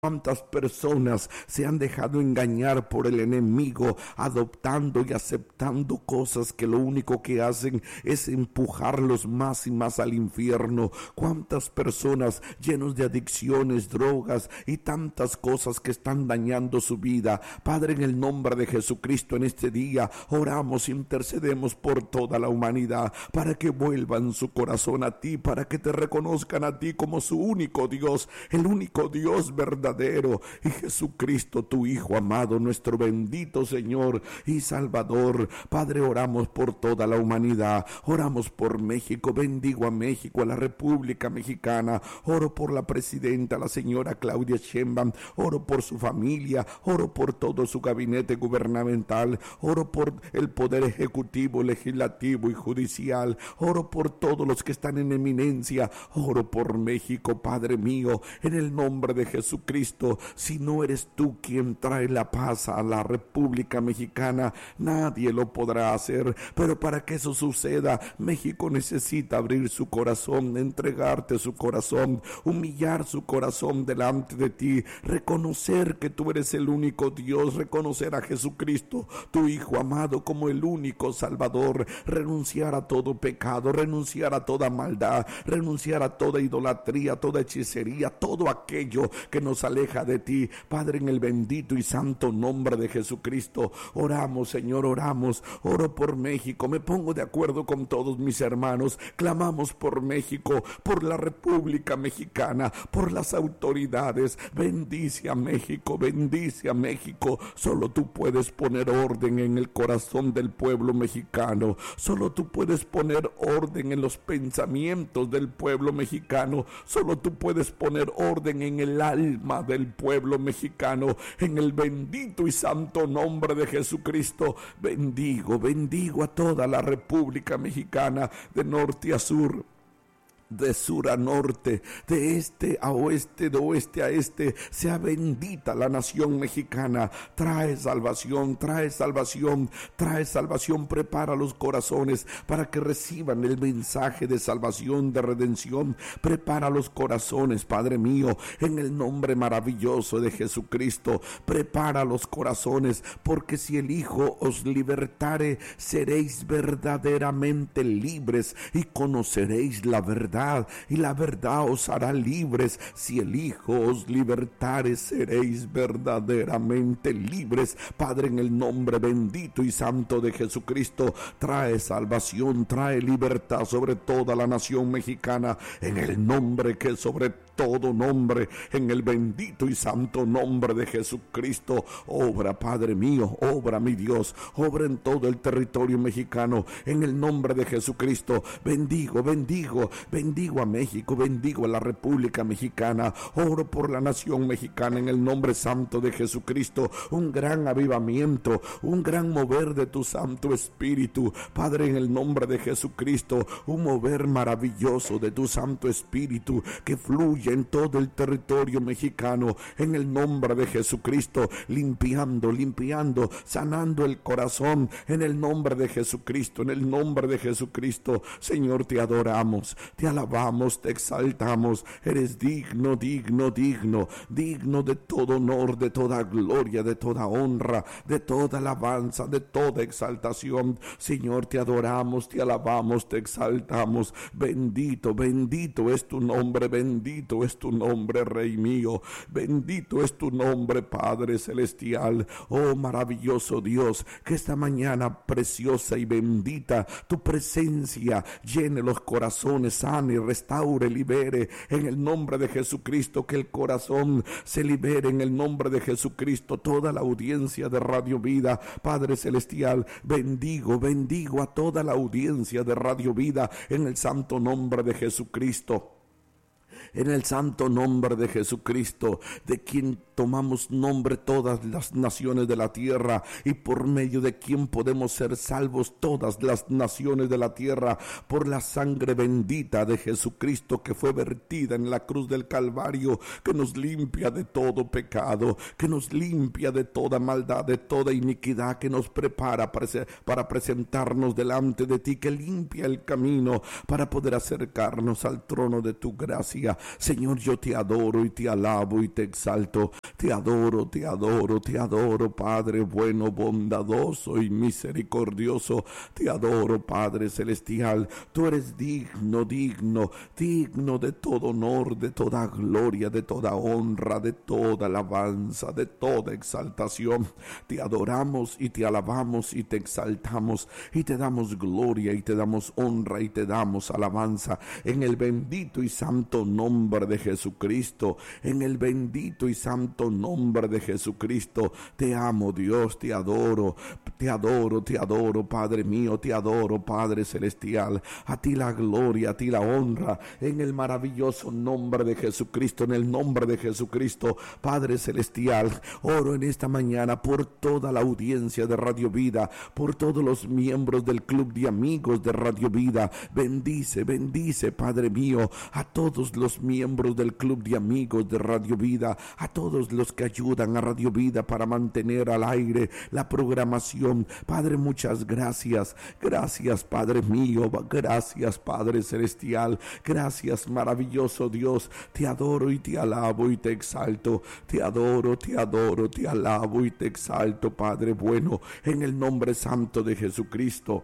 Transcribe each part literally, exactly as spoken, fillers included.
¿Cuántas personas se han dejado engañar por el enemigo, adoptando y aceptando cosas que lo único que hacen es empujarlos más y más al infierno? ¿Cuántas personas llenos de adicciones, drogas y tantas cosas que están dañando su vida? Padre, en el nombre de Jesucristo, en este día oramos, intercedemos por toda la humanidad para que vuelvan su corazón a ti, para que te reconozcan a ti como su único Dios, el único Dios verdadero. Y Jesucristo, tu Hijo amado, nuestro bendito Señor y Salvador. Padre, oramos por toda la humanidad, oramos por México, bendigo a México, a la República Mexicana, oro por la presidenta, la señora Claudia Sheinbaum, oro por su familia, oro por todo su gabinete gubernamental, oro por el poder ejecutivo, legislativo y judicial, oro por todos los que están en eminencia, oro por México, Padre mío, en el nombre de Jesucristo. Si no eres tú quien trae la paz a la República Mexicana, nadie lo podrá hacer. Pero para que eso suceda, México necesita abrir su corazón, entregarte su corazón, humillar su corazón delante de ti, reconocer que tú eres el único Dios, reconocer a Jesucristo, tu Hijo amado, como el único Salvador, renunciar a todo pecado, renunciar a toda maldad, renunciar a toda idolatría, toda hechicería, todo aquello que nos aleja de ti. Padre, en el bendito y santo nombre de Jesucristo, oramos, Señor, oramos, oro por México, me pongo de acuerdo con todos mis hermanos, clamamos por México, por la República Mexicana, por las autoridades. Bendice a México, bendice a México. Solo tú puedes poner orden en el corazón del pueblo mexicano, solo tú puedes poner orden en los pensamientos del pueblo mexicano, solo tú puedes poner orden en el alma del pueblo mexicano. En el bendito y santo nombre de Jesucristo, bendigo, bendigo a toda la República Mexicana, de norte a sur, de sur a norte, de este a oeste, de oeste a este. Sea bendita la nación mexicana. Trae salvación, trae salvación, trae salvación. Prepara los corazones para que reciban el mensaje de salvación, de redención. Prepara los corazones, Padre mío, en el nombre maravilloso de Jesucristo. Prepara los corazones, porque si el Hijo os libertare, seréis verdaderamente libres y conoceréis la verdad, y la verdad os hará libres. Si el Hijo os libertare, seréis verdaderamente libres. Padre, en el nombre bendito y santo de Jesucristo, trae salvación, trae libertad sobre toda la nación mexicana, en el nombre que sobre todo nombre, en el bendito y santo nombre de Jesucristo. Obra, Padre mío, obra, mi Dios, obra en todo el territorio mexicano, en el nombre de Jesucristo. Bendigo, bendigo, bendigo a México, bendigo a la República Mexicana, oro por la nación mexicana, en el nombre santo de Jesucristo. Un gran avivamiento, un gran mover de tu Santo Espíritu, Padre, en el nombre de Jesucristo. Un mover maravilloso de tu Santo Espíritu que fluye en todo el territorio mexicano, en el nombre de Jesucristo, limpiando, limpiando, sanando el corazón, en el nombre de Jesucristo, en el nombre de Jesucristo. Señor, te adoramos, te alabamos, te exaltamos. Eres digno, digno, digno, digno de todo honor, de toda gloria, de toda honra, de toda alabanza, de toda exaltación. Señor, te adoramos, te alabamos, te exaltamos. Bendito, bendito es tu nombre, bendito es tu nombre, Rey mío, bendito es tu nombre, Padre celestial. Oh maravilloso Dios, que esta mañana preciosa y bendita tu presencia llene los corazones, sane, restaure, libere, en el nombre de Jesucristo. Que el corazón se libere en el nombre de Jesucristo. Toda la audiencia de Radio Vida, Padre celestial, bendigo, bendigo a toda la audiencia de Radio Vida, en el santo nombre de Jesucristo. En el santo nombre de Jesucristo, de quien tomamos nombre todas las naciones de la tierra, y por medio de quien podemos ser salvos todas las naciones de la tierra, por la sangre bendita de Jesucristo que fue vertida en la cruz del Calvario, que nos limpia de todo pecado, que nos limpia de toda maldad, de toda iniquidad, que nos prepara para, para presentarnos delante de ti, que limpia el camino para poder acercarnos al trono de tu gracia. Señor, yo te adoro y te alabo y te exalto. Te adoro, te adoro, te adoro, Padre bueno, bondadoso y misericordioso. Te adoro, Padre celestial. Tú eres digno, digno, digno de todo honor, de toda gloria, de toda honra, de toda alabanza, de toda exaltación. Te adoramos y te alabamos y te exaltamos y te damos gloria y te damos honra y te damos alabanza en el bendito y santo nombre de Jesucristo. En el bendito y santo nombre de Jesucristo. Te amo, Dios, te adoro, te adoro, te adoro, Padre mío, te adoro, Padre celestial. A ti la gloria, a ti la honra, en el maravilloso nombre de Jesucristo, en el nombre de Jesucristo, Padre celestial. Oro en esta mañana por toda la audiencia de Radio Vida, por todos los miembros del club de amigos de Radio Vida. Bendice, bendice, Padre mío, a todos los miembros del club de amigos de Radio Vida, a todos los que ayudan a Radio Vida para mantener al aire la programación. Padre, muchas gracias. Gracias, Padre mío. Gracias, Padre celestial. Gracias, maravilloso Dios. Te adoro y te alabo y te exalto. Te adoro, te adoro, te alabo y te exalto, Padre bueno, en el nombre santo de Jesucristo.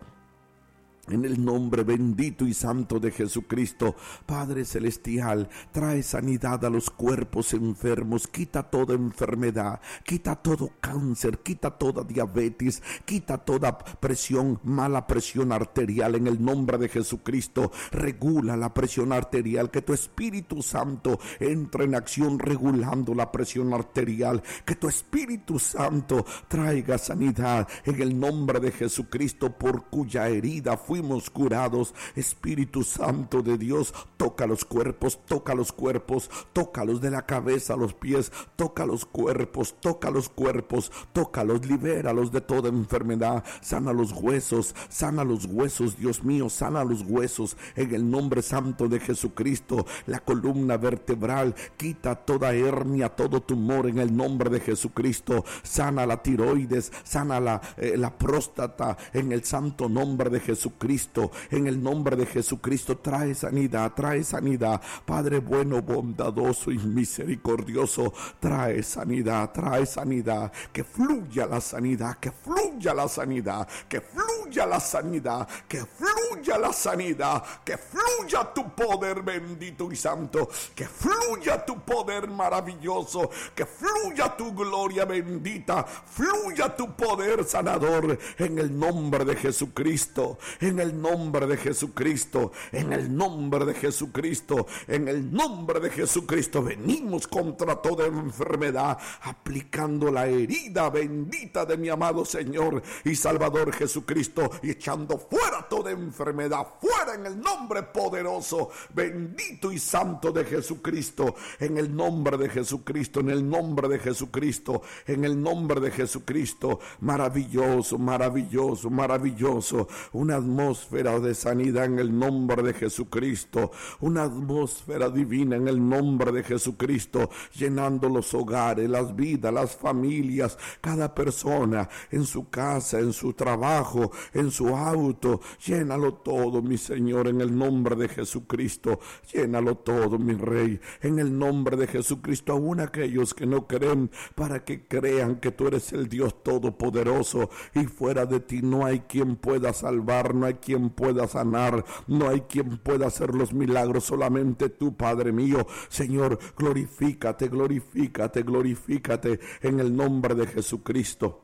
En el nombre bendito y santo de Jesucristo, Padre celestial, trae sanidad a los cuerpos enfermos, quita toda enfermedad, quita todo cáncer, quita toda diabetes, quita toda presión, mala presión arterial. En el nombre de Jesucristo, regula la presión arterial, que tu Espíritu Santo entre en acción regulando la presión arterial, que tu Espíritu Santo traiga sanidad en el nombre de Jesucristo, por cuya herida fue fuimos curados. Espíritu Santo de Dios, toca los cuerpos, toca los cuerpos, tócalos de la cabeza a los pies, toca los cuerpos, toca los cuerpos, tócalos, libéralos de toda enfermedad, sana los huesos, sana los huesos, Dios mío, sana los huesos, en el nombre santo de Jesucristo. La columna vertebral, quita toda hernia, todo tumor, en el nombre de Jesucristo. Sana la tiroides, sana la, eh, la próstata, en el santo nombre de Jesucristo. En el nombre de Jesucristo, trae sanidad, trae sanidad, Padre bueno, bondadoso y misericordioso, trae sanidad, trae sanidad, que fluya la sanidad, que fluya la sanidad, que fluya la sanidad, que fluya la sanidad, que fluya tu poder bendito y santo, que fluya tu poder maravilloso, que fluya tu gloria bendita, fluya tu poder sanador, en el nombre de Jesucristo. En el nombre de Jesucristo, en el nombre de Jesucristo, en el nombre de Jesucristo, venimos contra toda enfermedad, aplicando la herida bendita de mi amado Señor y Salvador Jesucristo, y echando fuera toda enfermedad, fuera en el nombre poderoso, bendito y santo de Jesucristo, en el nombre de Jesucristo, en el nombre de Jesucristo, en el nombre de Jesucristo. Maravilloso, maravilloso, maravilloso, una atmósfera de sanidad en el nombre de Jesucristo, una atmósfera divina en el nombre de Jesucristo, llenando los hogares, las vidas, las familias, cada persona en su casa, en su trabajo, en su auto. Llénalo todo, mi Señor, en el nombre de Jesucristo. Llénalo todo, mi Rey, en el nombre de Jesucristo. Aún aquellos que no creen, para que crean que tú eres el Dios todopoderoso, y fuera de ti no hay quien pueda salvar, no hay quien pueda sanar, no hay quien pueda hacer los milagros, solamente tú, Padre mío. Señor, glorifícate, glorifícate, glorifícate en el nombre de Jesucristo.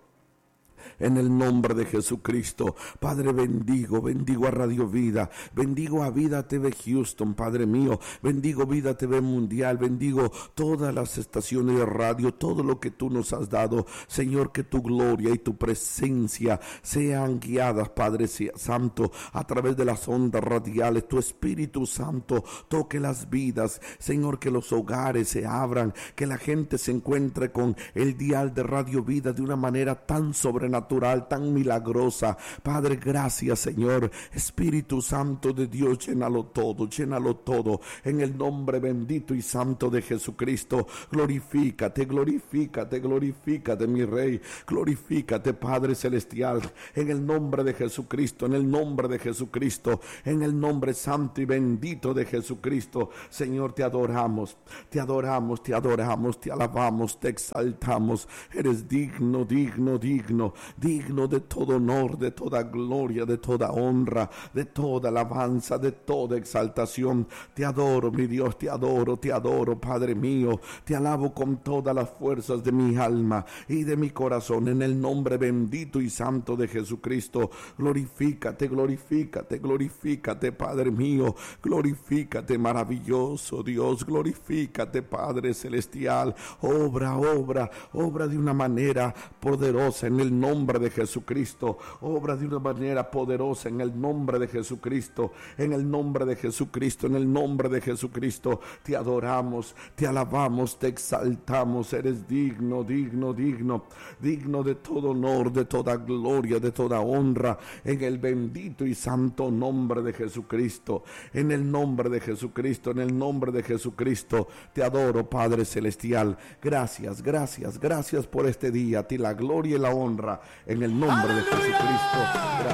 En el nombre de Jesucristo, Padre, bendigo, bendigo a Radio Vida, bendigo a Vida T V Houston, Padre mío, bendigo Vida T V Mundial, bendigo todas las estaciones de radio, todo lo que tú nos has dado, Señor, que tu gloria y tu presencia sean guiadas, Padre Santo, a través de las ondas radiales. Tu Espíritu Santo toque las vidas, Señor, que los hogares se abran, que la gente se encuentre con el dial de Radio Vida de una manera tan sobrenatural, sobrenatural, tan milagrosa. Padre, gracias, Señor. Espíritu Santo de Dios, llénalo todo, llénalo todo. En el nombre bendito y santo de Jesucristo, glorifícate, glorifícate, glorifícate, mi Rey. Glorifícate, Padre Celestial. En el nombre de Jesucristo, en el nombre de Jesucristo, en el nombre santo y bendito de Jesucristo. Señor, te adoramos, te adoramos, te adoramos, te alabamos, te exaltamos. Eres digno, digno, digno, digno de todo honor, de toda gloria, de toda honra, de toda alabanza, de toda exaltación. Te adoro, mi Dios, te adoro, te adoro, Padre mío. Te alabo con todas las fuerzas de mi alma y de mi corazón, en el nombre bendito y santo de Jesucristo. Glorifícate, glorifícate, glorifícate, Padre mío. Glorifícate, maravilloso Dios. Glorifícate, Padre Celestial. Obra, obra, obra de una manera poderosa en el nombre de Jesucristo. Obra de una manera poderosa en el nombre de Jesucristo. En el nombre de Jesucristo, en el nombre de Jesucristo. Te adoramos, te alabamos, te exaltamos. Eres digno, digno, digno, digno de todo honor, de toda gloria, de toda honra. En el bendito y santo nombre de Jesucristo. En el nombre de Jesucristo, en el nombre de Jesucristo. Te adoro, Padre Celestial. Gracias, gracias, gracias por este día. A ti la gloria y la honra en el nombre ¡Aleluya! De Jesucristo. Gracias.